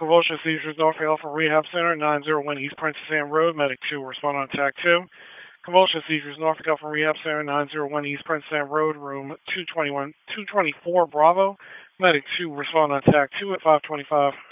Convulsion seizures, Norfolk Alpha Rehab Center, 901 East Princess Anne Road, Medic 2, respond on attack 2. Convulsion seizures, Norfolk Alpha Rehab Center, 901 East Princess Anne Road, room 224 Bravo, Medic 2, respond on attack 2 at 525.